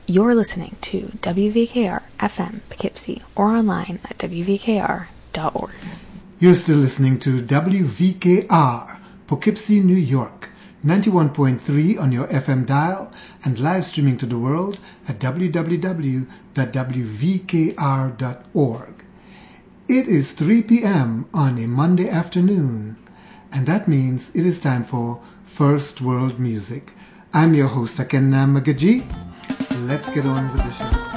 You're listening to WVKR-FM Poughkeepsie or online at WVKR.org. You're still listening to WVKR, Poughkeepsie, New York, 91.3 on your FM dial and live streaming to the world at www.wvkr.org. It is 3 p.m. on a Monday afternoon, and that means it is time for First World Music. I'm your host, Akenna Magaji. Let's get on with the show.